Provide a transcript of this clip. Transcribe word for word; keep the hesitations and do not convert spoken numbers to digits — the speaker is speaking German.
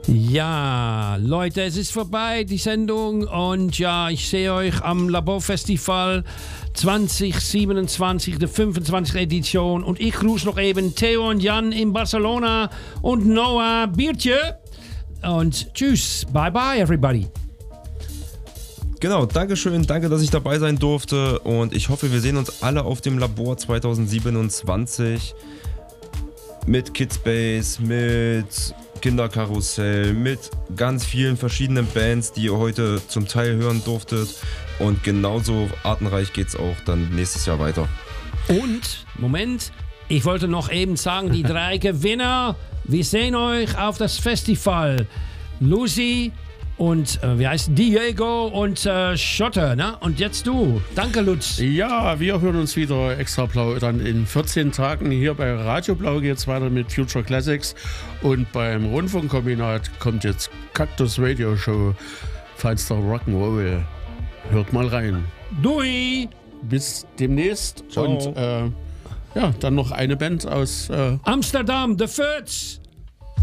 Ja, Leute, es ist vorbei, die Sendung. Und ja, ich sehe euch am Laborfestival zwanzig siebenundzwanzig, die fünfundzwanzigste Edition. Und ich grüße noch eben Theo und Jan in Barcelona und Noah Biertje. Und tschüss, bye bye everybody. Genau, Dankeschön, danke, dass ich dabei sein durfte. Und ich hoffe, wir sehen uns alle auf dem Labor zwanzig siebenundzwanzig. Mit Kidspace, mit Kinderkarussell, mit ganz vielen verschiedenen Bands, die ihr heute zum Teil hören durftet. Und genauso artenreich geht's auch dann nächstes Jahr weiter. Und, Moment, ich wollte noch eben sagen, die drei Gewinner, wir sehen euch auf das Festival. Lucy und, äh, wie heißt Diego und äh, Schotter, ne? Und jetzt du. Danke, Lutz. Ja, wir hören uns wieder extra blau dann in vierzehn Tagen. Hier bei Radio Blau geht es weiter mit Future Classics. Und beim Rundfunkkombinat kommt jetzt Cactus Radio Show, feinster Rock'n'Roll. Hört mal rein. Dui. Bis demnächst. Ciao. Und äh, ja, dann noch eine Band aus äh Amsterdam, The Fürth.